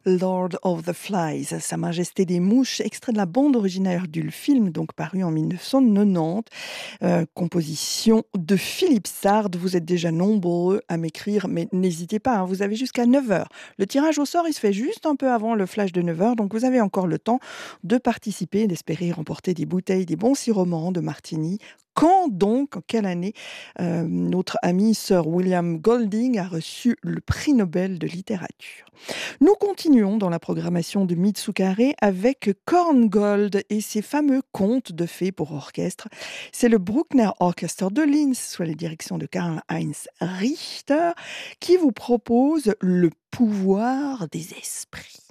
Lord of the Flies, Sa Majesté des Mouches, extrait de la bande originaire du film, donc paru en 1990, composition de Philippe Sard. Vous êtes déjà nombreux à m'écrire, mais n'hésitez pas, hein, vous avez jusqu'à 9 heures. Le tirage au sort, il se fait juste un peu avant le flash de 9 heures, donc vous avez encore le temps de participer, d'espérer remporter des bouteilles, des bons sirops de martini. Quand donc, en quelle année, notre ami Sir William Golding a reçu le prix Nobel de littérature? Nous continuons dans la programmation de Mitsukare avec Korngold et ses fameux contes de fées pour orchestre. C'est le Bruckner Orchester de Linz, sous la direction de Karl-Heinz Richter, qui vous propose le pouvoir des esprits.